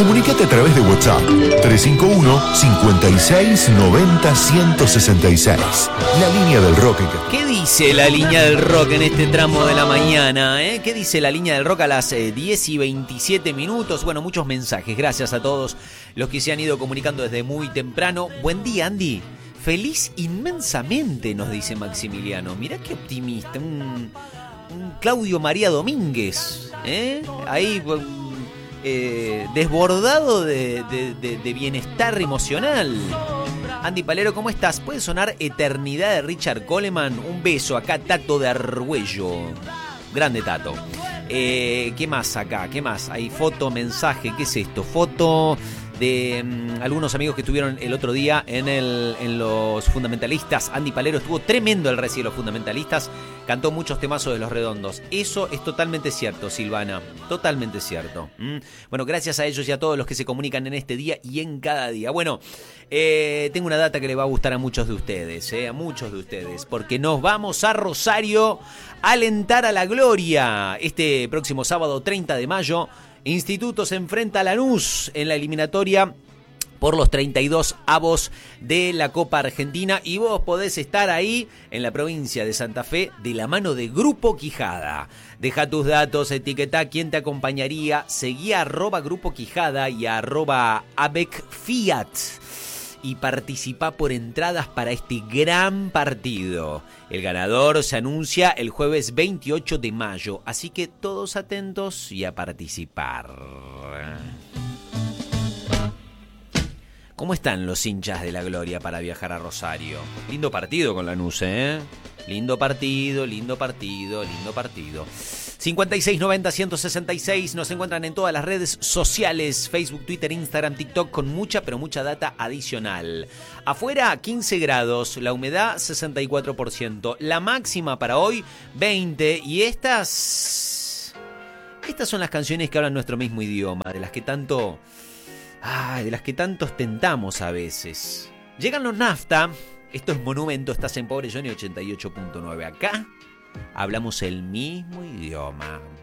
Comunícate a través de WhatsApp 351-5690-166. La línea del rock. ¿Qué dice la línea del rock en este tramo de la mañana? ¿Qué dice la línea del rock a las 10 y 27 minutos? Bueno, muchos mensajes. Gracias a todos los que se han ido comunicando desde muy temprano. Buen día, Andy. Feliz inmensamente, nos dice Maximiliano. Mirá qué optimista. Un Claudio María Domínguez. Ahí... desbordado de bienestar emocional. Andy Palero, ¿cómo estás? ¿Puede sonar Eternidad de Richard Coleman? Un beso, acá Tato de Argüello. Grande Tato. ¿Qué más acá? ¿Qué más? Hay foto, mensaje, ¿qué es esto? Foto de algunos amigos que estuvieron el otro día en los Fundamentalistas. Andy Palero, estuvo tremendo el recital de los Fundamentalistas. Cantó muchos temazos de Los Redondos. Eso es totalmente cierto, Silvana. Totalmente cierto. Bueno, gracias a ellos y a todos los que se comunican en este día y en cada día. Bueno, tengo una data que le va a gustar a muchos de ustedes, a muchos de ustedes, porque nos vamos a Rosario a alentar a la gloria. Este próximo sábado 30 de mayo, Instituto se enfrenta a Lanús en la eliminatoria por los 32 avos de la Copa Argentina, y vos podés estar ahí en la provincia de Santa Fe de la mano de Grupo Quijada. Deja tus datos, etiquetá quién te acompañaría, seguí a @Grupo Quijada y a @ABECFiat y participá por entradas para este gran partido. El ganador se anuncia el jueves 28 de mayo, así que todos atentos y a participar. ¿Cómo están los hinchas de la gloria para viajar a Rosario? Lindo partido con Lanús, ¿eh? Lindo partido, lindo partido, lindo partido. 5690-166, nos encuentran en todas las redes sociales, Facebook, Twitter, Instagram, TikTok, con mucha, pero mucha data adicional. Afuera, 15 grados, la humedad 64%, la máxima para hoy 20, y estas son las canciones que hablan nuestro mismo idioma, de las que tanto ostentamos a veces. Llegan los Nafta, esto es Monumento, estás en Pobre Johnny 88.9. Acá hablamos el mismo idioma.